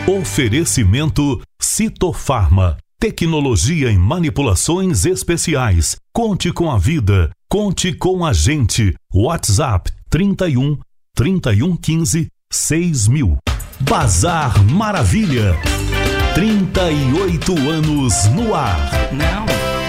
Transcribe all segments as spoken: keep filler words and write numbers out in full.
Oferecimento Citofarma. Tecnologia em manipulações especiais. Conte com a vida. Conte com a gente. WhatsApp trinta e um, trinta e um quinze, seis mil. Bazar Maravilha. trinta e oito anos no ar. Não.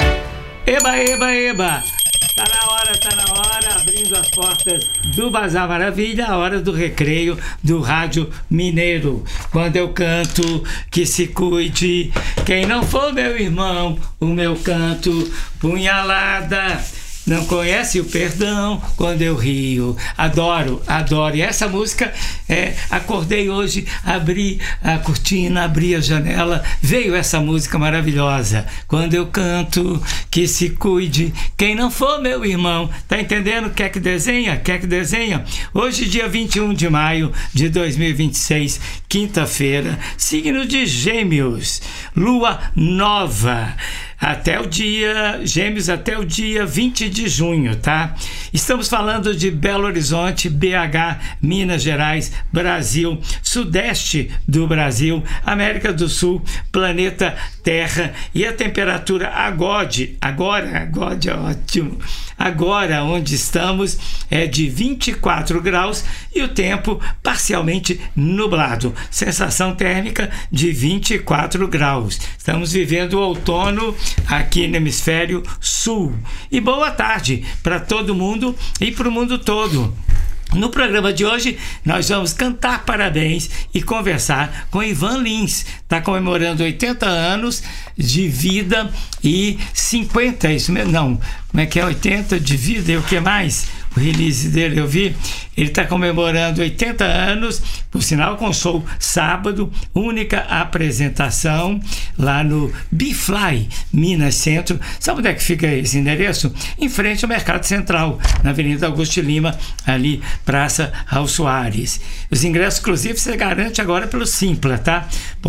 Eba, eba, eba. Tá na hora, tá na hora, abrindo as portas do Bazar Maravilha, a hora do recreio do Rádio Mineiro. Quando eu canto, que se cuide, quem não for meu irmão, o meu canto, punhalada. Não conhece o perdão quando eu rio. Adoro, adoro. E essa música, é, acordei hoje, abri a cortina, abri a janela, veio essa música maravilhosa. Quando eu canto, que se cuide, quem não for meu irmão. Tá entendendo? Quer que desenha? Quer que desenha? Hoje, dia vinte e um de maio de dois mil e vinte e seis, quinta-feira, signo de Gêmeos, lua nova. Até o dia, Gêmeos, até o dia vinte de junho, tá? Estamos falando de Belo Horizonte, B H, Minas Gerais, Brasil, Sudeste do Brasil, América do Sul, planeta Terra. E a temperatura agora, agora, agora é ótimo, agora onde estamos é de vinte e quatro graus e o tempo parcialmente nublado. Sensação térmica de vinte e quatro graus. Estamos vivendo o outono aqui no hemisfério sul. E boa tarde para todo mundo e para o mundo todo. No programa de hoje, nós vamos cantar parabéns e conversar com Ivan Lins. Está comemorando oitenta anos de vida e cinquenta, isso mesmo, não, como é que é, oitenta de vida e o que mais? O release dele eu vi, ele está comemorando oitenta anos, por sinal com show sábado, única apresentação lá no Bifly, Minas Centro. Sabe onde é que fica esse endereço? Em frente ao Mercado Central, na Avenida Augusto Lima, ali, Praça Raul Soares. Os ingressos, inclusive, você garante agora pelo simpla, tá?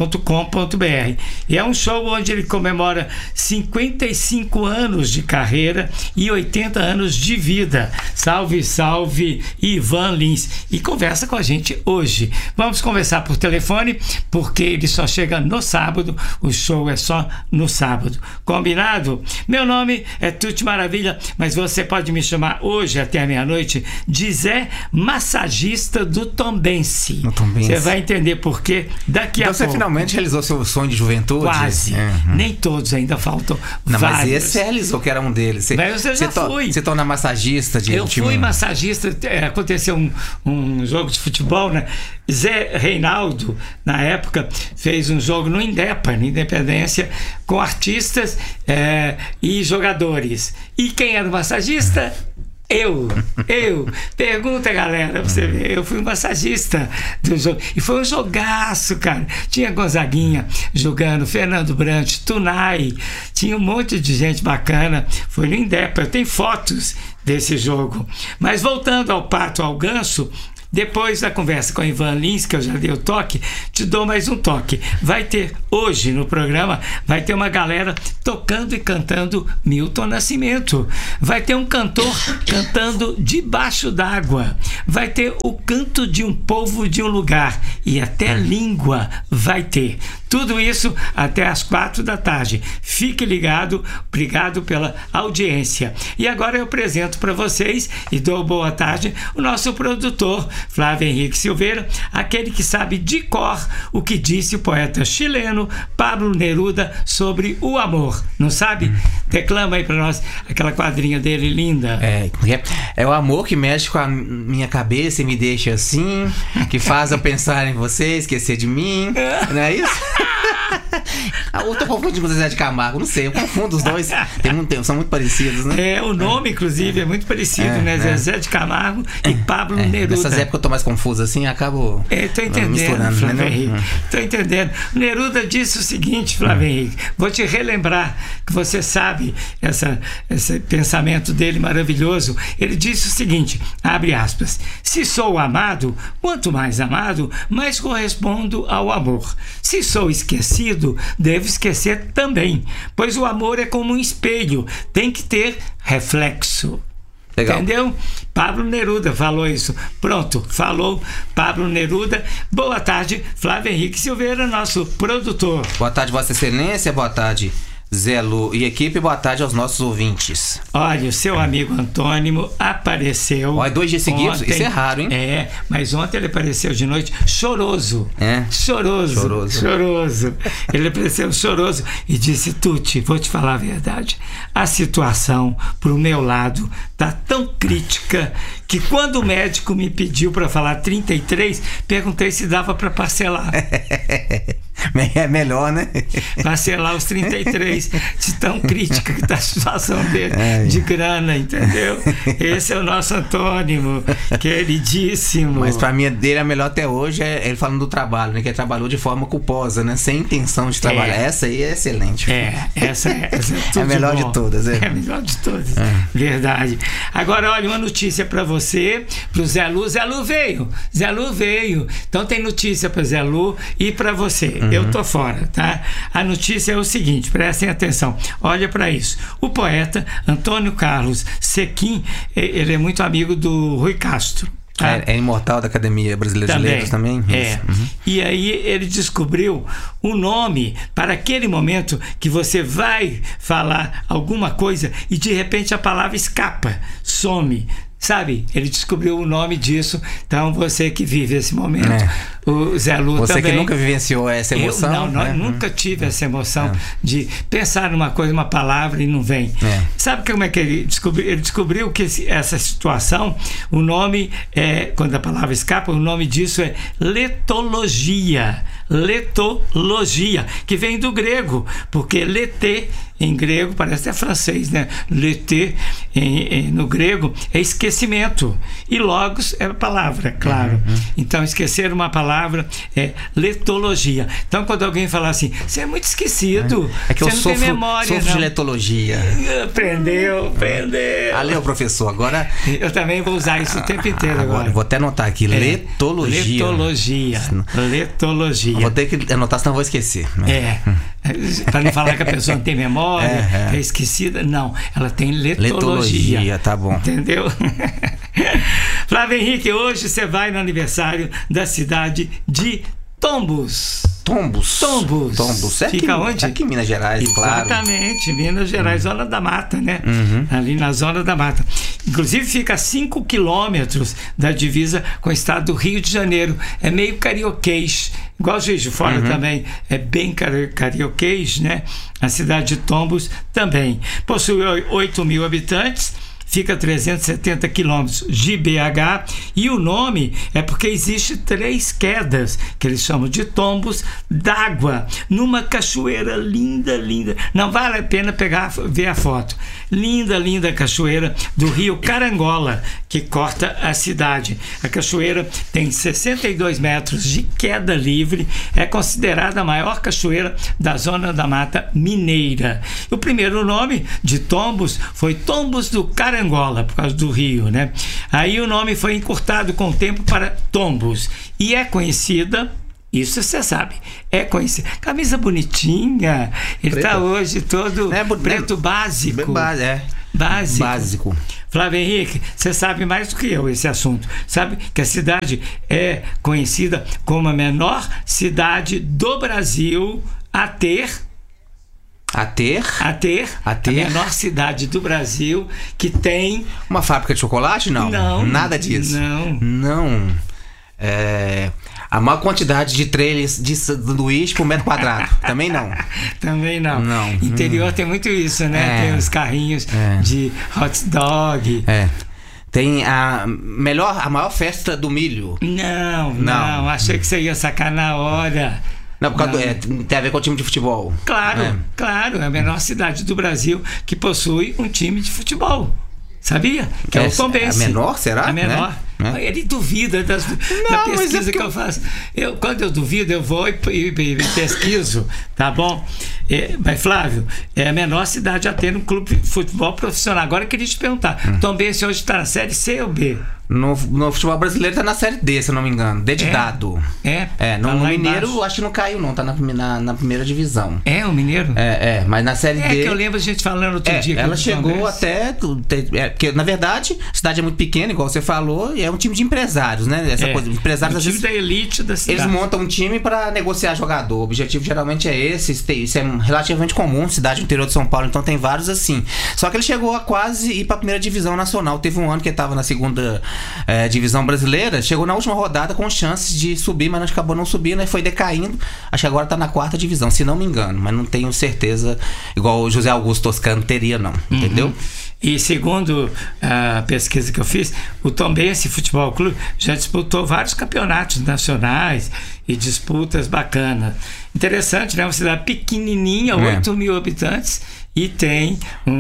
.com.br. E é um show onde ele comemora cinquenta e cinco anos de carreira e oitenta anos de vida. Salve, salve, Ivan Lins. E conversa com a gente hoje. Vamos conversar por telefone, porque ele só chega no sábado, o show é só no sábado. Combinado? Meu nome é Tuti Maravilha, mas você pode me chamar hoje até a meia-noite de Zé Massagista do Tombense. No Tombense. Você vai entender por quê daqui então a você pouco. Finalmente realizou seu sonho de juventude? Quase. Uhum. Nem todos, ainda faltam Não, vários. mas esse você realizou, que era um deles. Você, mas eu já você fui. To, você torna massagista de Eu time... fui massagista, é, aconteceu um, um jogo de futebol, né? Zé Reinaldo, na época, fez um jogo no Indepa, na Independência, com artistas é, e jogadores. E quem era o massagista? Eu, eu. Pergunta, galera, pra você ver. Eu fui um massagista do jogo. E foi um jogaço, cara. Tinha Gonzaguinha jogando, Fernando Brant, Tunai. Tinha um monte de gente bacana. Foi no Indepa. Eu tenho fotos desse jogo. Mas voltando ao pato, ao ganso, depois da conversa com o Ivan Lins, que eu já dei o toque, te dou mais um toque. Vai ter hoje no programa, vai ter uma galera tocando e cantando Milton Nascimento. Vai ter um cantor cantando Debaixo d'Água. Vai ter o canto de um povo de um lugar. E até língua vai ter. Tudo isso até às quatro da tarde. Fique ligado, obrigado pela audiência. E agora eu apresento para vocês e dou boa tarde o nosso produtor, Flávio Henrique Silveira, aquele que sabe de cor o que disse o poeta chileno Pablo Neruda sobre o amor. Não sabe? Declama aí para nós aquela quadrinha dele linda. É, é o amor que mexe com a minha cabeça e me deixa assim, que faz eu pensar em você, esquecer de mim. Não é isso? Eu tô confundindo com o Zezé de Camargo, não sei, eu confundo os dois. Tem muito tempo, são muito parecidos, né? É, o nome, inclusive, é muito parecido, é, né? É. Zezé de Camargo e Pablo é, Neruda. Nessas épocas eu tô mais confuso assim, acabo é, tô entendendo, misturando, Flávio né? Henrique. Tô entendendo. Neruda disse o seguinte, Flávio hum. Henrique, vou te relembrar que você sabe essa, esse pensamento dele maravilhoso. Ele disse o seguinte, abre aspas, se sou amado, quanto mais amado, mais correspondo ao amor. Se sou esquecido, devo esquecer também, pois o amor é como um espelho, tem que ter reflexo. Legal. Entendeu? Pablo Neruda falou isso. Pronto, falou Pablo Neruda. Boa tarde, Flávio Henrique Silveira, nosso produtor. Boa tarde, Vossa Excelência. Boa tarde, Zé Lu e equipe. Boa tarde aos nossos ouvintes. Olha, o seu amigo Antônimo apareceu. Olha, dois dias seguidos, ontem, isso é raro, hein? É, mas ontem ele apareceu de noite choroso. É? Choroso. Choroso. Choroso. Ele apareceu choroso e disse: Tuti, vou te falar a verdade. A situação, pro meu lado, tá tão crítica que quando o médico me pediu para falar trinta e três, perguntei se dava para parcelar. É melhor, né? Parcelar os trinta e três, de tão crítica que tá a situação dele, é, de grana, entendeu? Esse é o nosso Antônimo, queridíssimo. Mas pra mim, dele, a melhor até hoje é ele falando do trabalho, né? Que ele trabalhou de forma culposa, né? Sem intenção de trabalhar. É. Essa aí é excelente. É, essa é, essa é tudo é a melhor de, de todas. É. é a melhor de todas, é. Verdade. Agora, olha, uma notícia pra você, pro Zé Lu. Zé Lu veio, Zé Lu veio. Então tem notícia pra Zé Lu e pra você. Uhum. Eu tô fora, tá? A notícia é o seguinte, prestem atenção, olha para isso. O poeta Antônio Carlos Sequim, ele é muito amigo do Rui Castro. Tá? É, é imortal da Academia Brasileira também, de Letras também? É. Uhum. E aí ele descobriu um nome para aquele momento que você vai falar alguma coisa e de repente a palavra escapa, some. Sabe? Ele descobriu o nome disso. Então, você que vive esse momento, é. o Zé Lu você também. Você que nunca vivenciou essa emoção. Eu, não, né? nunca tive essa emoção é. de pensar numa coisa, uma palavra e não vem. É. Sabe como é que ele descobriu? Ele descobriu que esse, essa situação, o nome, é, quando a palavra escapa, o nome disso é letologia. Letologia, que vem do grego, porque leté em grego parece até francês, né? Leté em, em, no grego é esquecimento e logos é a palavra, claro. Uhum. Então esquecer uma palavra é letologia. Então quando alguém fala assim, você é muito esquecido, é, é que você eu não sofro, tem memória, sofro não. de letologia. Aprendeu, aprendeu. Valeu, professor. Agora eu também vou usar isso o tempo inteiro agora. agora. Vou até anotar aqui, é. letologia. Letologia. Letologia. Vou ter que anotar, senão vou esquecer. É. Para não falar que a pessoa não tem memória, é, é. é esquecida. Não, ela tem letologia. Letologia, tá bom. Entendeu? Flávio Henrique, hoje você vai no aniversário da cidade de Tombos. Tombos. Tombos. Tombos. É Fica aqui, onde? Aqui em Minas Gerais, Exatamente, claro. Exatamente, Minas Gerais, uhum. Zona da Mata, né? Uhum. Ali na Zona da Mata. Inclusive fica a cinco quilômetros da divisa com o estado do Rio de Janeiro. É meio carioquês, igual Juiz de Fora uhum. também. É bem carioquês, né? A cidade de Tombos também. Possui oito mil habitantes. Fica a trezentos e setenta quilômetros de B H e o nome é porque existe três quedas, que eles chamam de tombos d'água, numa cachoeira linda, linda. Não vale a pena pegar, ver a foto. Linda, linda cachoeira do rio Carangola, que corta a cidade. A cachoeira tem sessenta e dois metros de queda livre, é considerada a maior cachoeira da Zona da Mata Mineira. O primeiro nome de Tombos foi Tombos do Carangola, Angola, por causa do rio, né? Aí o nome foi encurtado com o tempo para Tombos e é conhecida, isso você sabe, é conhecida. Camisa bonitinha, ele está hoje todo é, preto básico. Base, é. Básico. Básico. Flávio Henrique, você sabe mais do que eu esse assunto. Sabe que a cidade é conhecida como a menor cidade do Brasil a ter A ter? A ter. A ter. A menor cidade do Brasil que tem... Uma fábrica de chocolate? Não. Não. Nada disso. Não. Não. É... A maior quantidade de trailers de sanduíche por metro quadrado. Também não. Também não. Não. Interior hum. tem muito isso, né? É. Tem os carrinhos é. de hot dog. É. Tem a melhor, a maior festa do milho. Não, não. Não. Achei que você ia sacar na hora. Não, por causa do, é, tem a ver com o time de futebol. Claro, é. claro. É a menor cidade do Brasil que possui um time de futebol. Sabia? Que é, é o Tombense. A menor, será? A menor. Né? Ele duvida das, Não, da pesquisa mas é que eu faço. Eu, quando eu duvido, eu vou e, e, e pesquiso, tá bom? É, mas, Flávio, é a menor cidade a ter um clube de futebol profissional. Agora eu queria te perguntar, hum. Tombense hoje está na série C ou B? No, no futebol brasileiro tá na Série D, se eu não me engano. D de É? dado. É? É, no, Tá no lá Mineiro embaixo. acho que não caiu não, tá na, na, na primeira divisão. É, o Mineiro? É, é, mas na Série É D... que eu lembro a gente falando outro É, dia. que ela o chegou Tombense- até... É, porque, na verdade, a cidade é muito pequena, igual você falou, e é um time de empresários, né? Essa É, coisa, empresários, o às time vezes, da elite da cidade. eles montam um time para negociar jogador. O objetivo geralmente é esse. Isso é relativamente comum, cidade do interior de São Paulo, então tem vários assim. Só que ele chegou a quase ir para a primeira divisão nacional. Teve um ano que ele estava na segunda é, divisão brasileira, chegou na última rodada com chances de subir, mas acabou não subindo e foi decaindo. Acho que agora está na quarta divisão, se não me engano, mas não tenho certeza, igual o José Augusto Toscano teria, não. Uhum. Entendeu? E segundo a pesquisa que eu fiz, o Tombense Futebol Clube já disputou vários campeonatos nacionais e disputas bacanas. Interessante, né? Uma cidade pequenininha, É. oito mil habitantes, e tem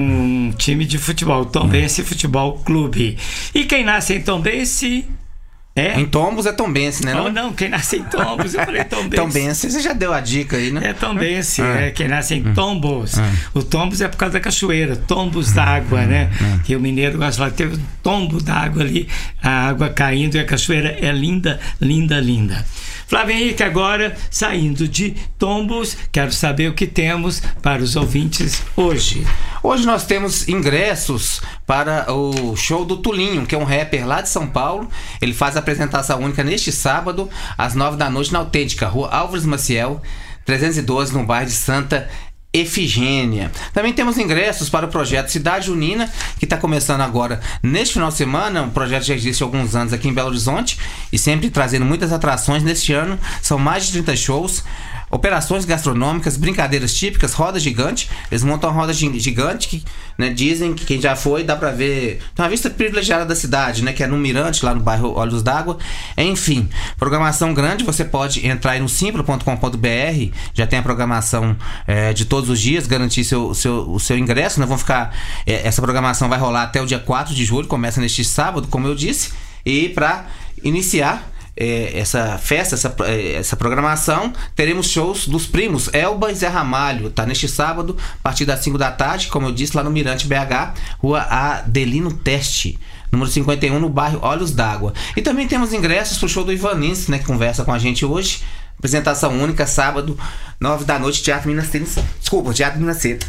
um time de futebol, o Tombense Futebol Clube. E quem nasce em Tombense é... Em Tombos é Tombense, né? Não, Não, não, quem nasce em Tombos, eu falei Tombense. Tombense, você já deu a dica aí, né? É Tombense, Ah. é quem nasce em Tombos. O Tombos é por causa da cachoeira, tombos d'água, né? Que o mineiro gosta de falar que teve um tombo d'água ali, a água caindo e a cachoeira é linda, linda, linda. Flávio Henrique, agora saindo de Tombos, quero saber o que temos para os ouvintes hoje. Hoje nós temos ingressos para o show do Tulinho, que é um rapper lá de São Paulo. Ele faz a apresentação única neste sábado, às nove da noite, na Autêntica, Rua Álvares Maciel, trezentos e doze, no bairro de Santa Efigênia. Também temos ingressos para o projeto Cidade Junina, que está começando agora neste final de semana. Um projeto que já existe há alguns anos aqui em Belo Horizonte e sempre trazendo muitas atrações. Neste ano são mais de trinta shows, operações gastronômicas, brincadeiras típicas, roda gigante. Eles montam uma roda gi- gigante que, né, dizem que quem já foi dá pra ver. Tem uma vista privilegiada da cidade, né, que é no Mirante, lá no bairro Olhos d'Água. Enfim, programação grande. Você pode entrar aí no simpla ponto com ponto b r. Já tem a programação é, de todos os dias, garantir seu, seu, o seu ingresso, né? Vão ficar, é, essa programação vai rolar até o dia quatro de julho, começa neste sábado, como eu disse. E para iniciar É, essa festa, essa, essa programação, teremos shows dos primos Elba e Zé Ramalho, tá neste sábado, a partir das cinco da tarde, como eu disse, lá no Mirante B H, Rua Adelino Teste, número cinquenta e um, no bairro Olhos d'Água. E também temos ingressos pro show do Ivan Lins, né, que conversa com a gente hoje. Apresentação única, sábado, nove da noite, Teatro Minas Tênis. Desculpa, Teatro Minas Cedo.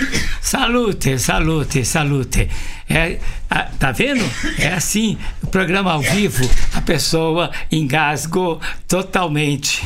Salute, salute, salute. É, a, tá vendo? É assim, o programa ao vivo, a pessoa engasgou totalmente.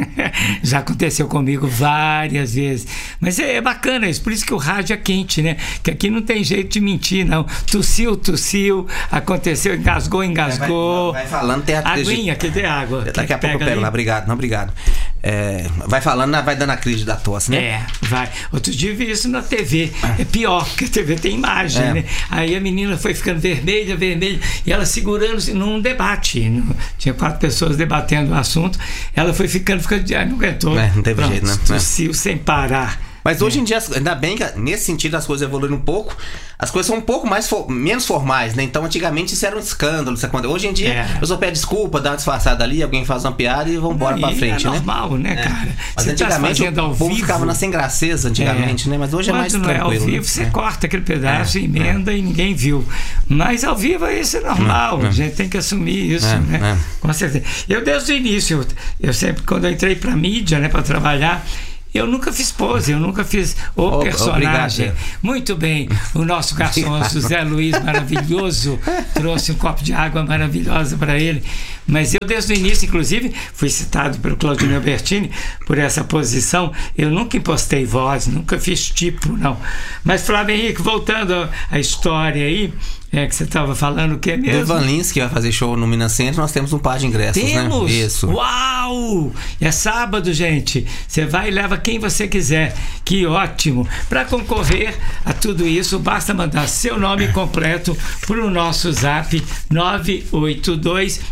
Já aconteceu comigo várias vezes. Mas é, é bacana isso, por isso que o rádio é quente, né? Que aqui não tem jeito de mentir, não. Tossiu, tossiu, aconteceu, engasgou, engasgou. Vai, vai falando, tem a Aguinha, que tem água. Daqui que a pouco eu pega pego ali? lá, obrigado, não, obrigado. É, vai falando, vai dando a crise da tosse, né? É, vai. Outro dia eu vi isso na T V. É pior, porque a T V tem imagem, É. né? Aí a menina foi ficando vermelha, vermelha, e ela segurando num debate. No- tinha quatro pessoas debatendo o assunto. Ela foi ficando, ficando. Ah, não aguentou. É, não teve Pronto, jeito, né? Tossiu sem parar. Mas hoje em dia, ainda bem que nesse sentido as coisas evoluíram um pouco. As coisas são um pouco mais for- menos formais, né? Então antigamente isso era um escândalo. Isso aconte- Hoje em dia, É. eu só peço desculpa, dá uma disfarçada ali, alguém faz uma piada e vamos embora pra Aí frente, é né? normal, né, cara? Mas Você tá antigamente fazendo ao o povo vivo. ficava na sem graceza antigamente, É. né? Mas hoje é mais Quando não é ao tranquilo. vivo, né? você É. corta aquele pedaço, É, emenda e ninguém viu. Mas ao vivo isso é normal, a gente tem que assumir isso, É, né? é. Com certeza. Eu desde o início, eu, eu sempre, quando eu entrei pra mídia, né, pra trabalhar, eu nunca fiz pose, eu nunca fiz o O- personagem. obrigado. Muito bem, o nosso garçom José Luiz, maravilhoso, trouxe um copo de água maravilhosa para ele. Mas eu, desde o início, inclusive, fui citado pelo Claudinho Albertini por essa posição. Eu nunca impostei voz, nunca fiz tipo, não. Mas, Flávio Henrique, voltando à história aí, é que você estava falando o que Do mesmo? Ivan Lins, que vai fazer show no Minas Centro, nós temos um par de ingressos, Temos! né? Isso. Uau! É sábado, gente. Você vai e leva quem você quiser. Que ótimo! Para concorrer a tudo isso, basta mandar seu nome completo para o nosso zap nove oito dois nove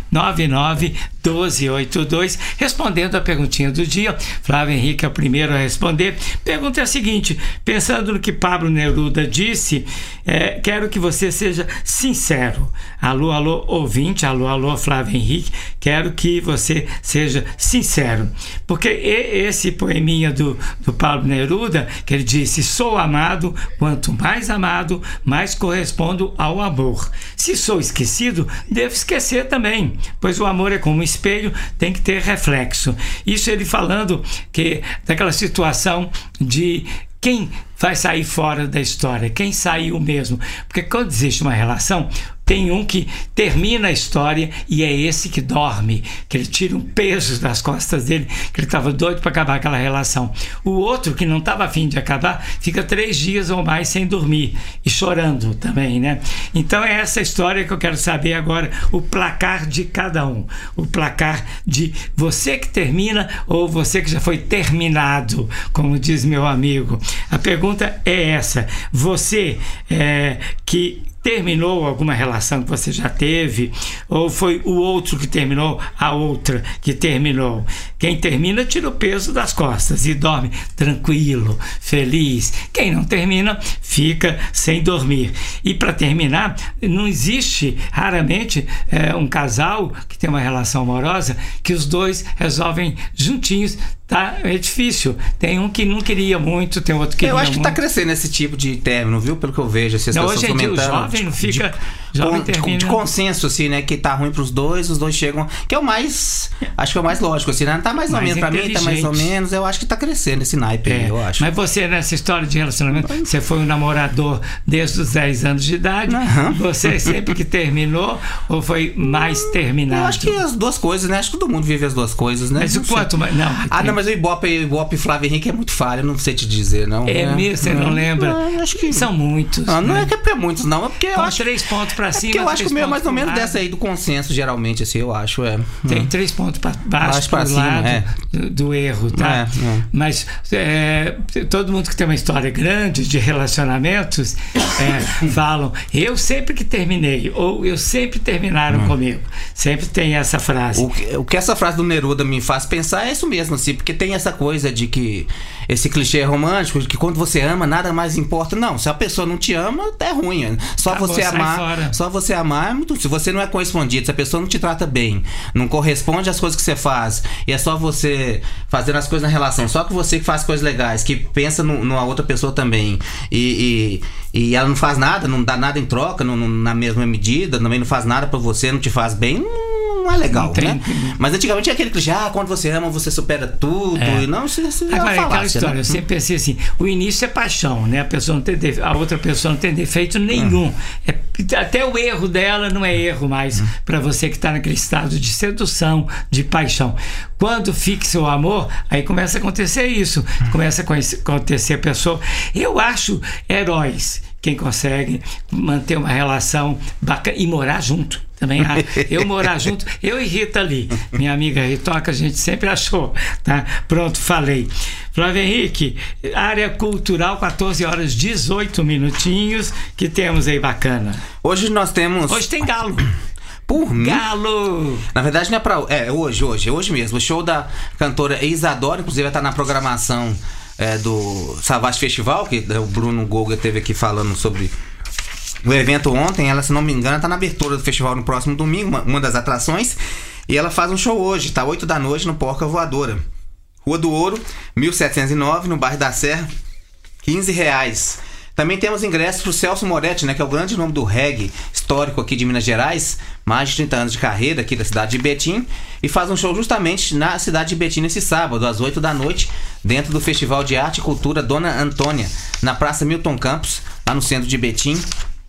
nove nove um dois oito dois. Respondendo a perguntinha do dia, Flávio Henrique é o primeiro a responder. Pergunta é a seguinte: pensando no que Pablo Neruda disse, é, quero que você seja sincero. Alô, alô, ouvinte, alô, alô, Flávio Henrique, quero que você seja sincero. Porque esse poeminha do, do Pablo Neruda, que ele disse: sou amado, quanto mais amado, mais correspondo ao amor. Se sou esquecido, devo esquecer também, pois o amor é como um espelho, tem que ter reflexo. Isso ele falando que daquela situação de quem vai sair fora da história, quem saiu mesmo. Porque quando existe uma relação, tem um que termina a história e é esse que dorme, que ele tira um peso das costas dele, que ele estava doido para acabar aquela relação. O outro, que não estava a fim de acabar, fica três dias ou mais sem dormir e chorando também, né? Então é essa história que eu quero saber agora, o placar de cada um. O placar de você que termina ou você que já foi terminado, como diz meu amigo. A pergunta é essa: você é, que terminou alguma relação que você já teve, ou foi o outro que terminou, a outra que terminou? Quem termina tira o peso das costas e dorme tranquilo, feliz. Quem não termina fica sem dormir. E para terminar, não existe raramente é, um casal que tem uma relação amorosa que os dois resolvem juntinhos. Tá, é difícil. Tem um que não queria muito, tem outro que queria Eu acho que muito. tá crescendo esse tipo de término, viu? Pelo que eu vejo, assim, as Não, pessoas hoje em dia o comentando. jovem não fica... De, jovem de, termina... de consenso, assim, né? Que tá ruim pros dois, os dois chegam... Que é o mais... Acho que é o mais lógico, assim, né? Não tá mais, mais ou menos. Pra mim, tá mais ou menos. Eu acho que tá crescendo esse naipe, é, eu acho. Mas você, nessa história de relacionamento, você foi um namorador desde os dez anos de idade. Uhum. Você sempre que terminou ou foi mais terminado? Eu acho que as duas coisas, né? Acho que todo mundo vive as duas coisas, né? Mas o quanto mais... Não, ah, tem... não, mas o Ibope, o Ibope Flávio Henrique é muito falho, não sei te dizer, não. É, é mesmo? Você não, não lembra? Não, acho que... São muitos. Não, não né? é que é pra muitos, não. É porque eu então, acho... três pontos pra cima, é porque eu acho que o meu é mais ou menos lado. dessa aí do consenso, geralmente, assim, eu acho, é. Tem hum. três pontos pra baixo, baixo pra pro cima, lado é. do, do erro, tá? É, é. Mas é, todo mundo que tem uma história grande de relacionamentos é, falam, eu sempre que terminei, ou eu sempre terminaram hum. comigo. Sempre tem essa frase. O que, o que essa frase do Neruda me faz pensar é isso mesmo, assim, porque tem essa coisa de que esse clichê romântico, de que quando você ama, nada mais importa. Não, se a pessoa não te ama, é ruim. Só Acabou, você amar, fora. só você amar é muito. Se você não é correspondido, se a pessoa não te trata bem, não corresponde às coisas que você faz, e é só você fazendo as coisas na relação, só que você que faz coisas legais, que pensa no, numa outra pessoa também, e, e, e ela não faz nada, não dá nada em troca, não, não, na mesma medida, também não faz nada pra você, não te faz bem, não é legal, tem, né? Mas antigamente tinha aquele clichê, ah, quando você ama, você supera tudo, é. e não, isso, isso Agora, é uma aquela falácia, história, né? eu sempre pensei assim, o início é paixão, né? A pessoa não tem defe... a outra pessoa não tem defeito nenhum. Hum. É... Até o erro dela não é erro mais hum. para você que está naquele estado de sedução, de paixão. Quando fixa o amor, aí começa a acontecer isso. Hum. Começa a acontecer a pessoa. Eu acho heróis quem consegue manter uma relação bacana e morar junto. Também eu morar junto, eu e Rita Lee, minha amiga Ritoca, a gente sempre achou, tá? Pronto, falei. Flávio Henrique, área cultural, quatorze horas, dezoito minutinhos, que temos aí bacana. Hoje nós temos... Hoje tem galo. Por mim? Galo! Na verdade não é pra... É, hoje, hoje, hoje mesmo. O show da cantora Isadora, inclusive vai estar na programação é, do Savage Festival, que o Bruno Golga teve aqui falando sobre... O evento ontem, ela, se não me engano, tá na abertura do festival no próximo domingo, uma, uma das atrações. E ela faz um show hoje, tá? oito da noite no Porca Voadora. Rua do Ouro, mil setecentos e nove, no bairro da Serra, quinze reais. Também temos ingressos pro Celso Moretti, né? Que é o grande nome do reggae histórico aqui de Minas Gerais. Mais de trinta anos de carreira aqui da cidade de Betim. E faz um show justamente na cidade de Betim nesse sábado, às oito da noite, dentro do Festival de Arte e Cultura Dona Antônia, na Praça Milton Campos, lá no centro de Betim.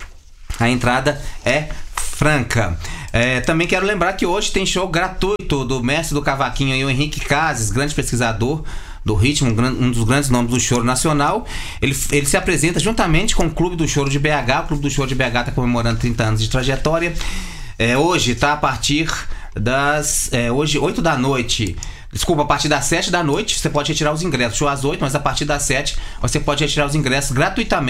A entrada é franca. É, também quero lembrar que hoje tem show gratuito do mestre do cavaquinho aí, o Henrique Cases, grande pesquisador do ritmo, um dos grandes nomes do choro nacional. Ele, ele se apresenta juntamente com o Clube do Choro de B H. O Clube do Choro de B H está comemorando trinta anos de trajetória. É, hoje está a partir das... É, hoje, oito da noite... Desculpa, a partir das sete da noite você pode retirar os ingressos. Show às oito, mas a partir das sete você pode retirar os ingressos gratuitamente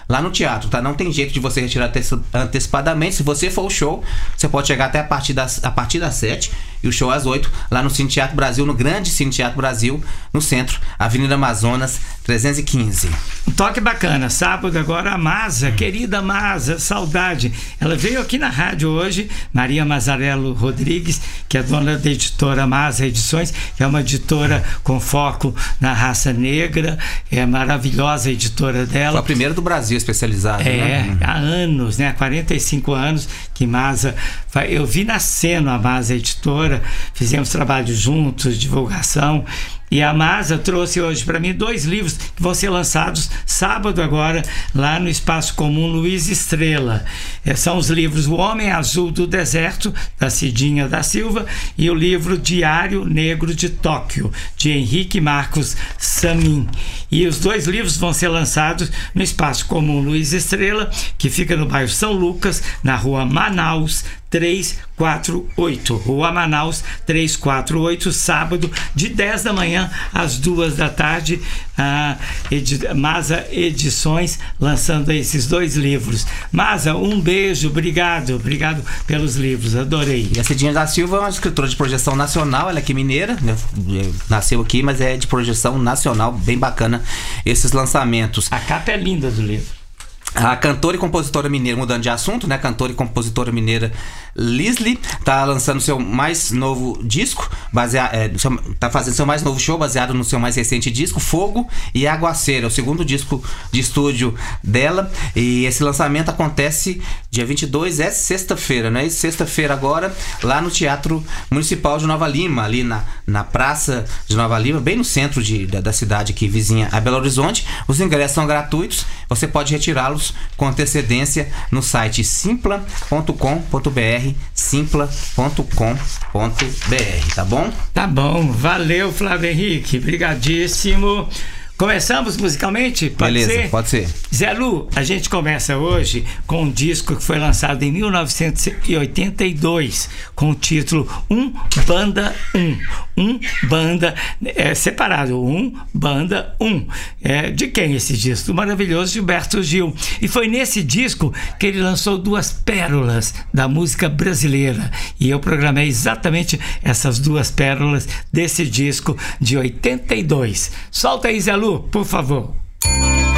lá no teatro, tá? Não tem jeito de você retirar antecipadamente. Se você for o show, você pode chegar até a partir das, a partir das sete e o show às oito, lá no Cine Teatro Brasil, no grande Cine Teatro Brasil, no centro, Avenida Amazonas, trezentos e quinze. Um toque bacana, sábado agora a Masa, querida Masa, saudade. Ela veio aqui na rádio hoje, Maria Mazarello Rodrigues, que é dona da editora Masa Edições, que é uma editora com foco na raça negra, é maravilhosa a editora dela. Foi a primeira do Brasil especializada, é, né? há anos, né? quarenta e cinco anos que Masa... Eu vi nascendo a Masa Editora, fizemos trabalho juntos, divulgação, e a Masa trouxe hoje para mim dois livros que vão ser lançados sábado agora, lá no Espaço Comum Luiz Estrela. É, são os livros O Homem Azul do Deserto, da Cidinha da Silva, e o livro Diário Negro de Tóquio, de Henrique Marcos Samin. E os dois livros vão ser lançados no Espaço Comum Luiz Estrela, que fica no bairro São Lucas, na rua Manaus trezentos e quarenta e oito, Rua Manaus trezentos e quarenta e oito, sábado de dez da manhã às duas da tarde, a Edi- Masa Edições lançando esses dois livros. Masa, um beijo, obrigado, obrigado pelos livros, adorei. E a Cidinha da Silva é uma escritora de projeção nacional, ela é aqui mineira, né? Nasceu aqui, mas é de projeção nacional, bem bacana esses lançamentos. A capa é linda do livro. A cantora e compositora mineira, mudando de assunto, né? Cantora e compositora mineira Lisli tá lançando seu mais novo disco, baseado, é, seu, tá fazendo seu mais novo show baseado no seu mais recente disco, Fogo e Aguaceira, o segundo disco de estúdio dela. E esse lançamento acontece dia vinte e dois, é sexta-feira, né? Sexta-feira agora, lá no Teatro Municipal de Nova Lima, ali na, na Praça de Nova Lima, bem no centro de, da, da cidade aqui, vizinha a Belo Horizonte. Os ingressos são gratuitos, você pode retirá-los com antecedência no site simpla ponto com ponto br, simpla ponto com ponto br, tá bom? Tá bom, valeu, Flávio Henrique, brigadíssimo. Começamos musicalmente? Pode Beleza, ser? pode ser. Zé Lu, a gente começa hoje com um disco que foi lançado em mil novecentos e oitenta e dois, com o título Um Banda Um. Um Banda, é, separado, Um Banda Um. É, de quem esse disco? Do maravilhoso Gilberto Gil. E foi nesse disco que ele lançou duas pérolas da música brasileira. E eu programei exatamente essas duas pérolas desse disco de oitenta e dois. Solta aí, Zé Lu, por favor.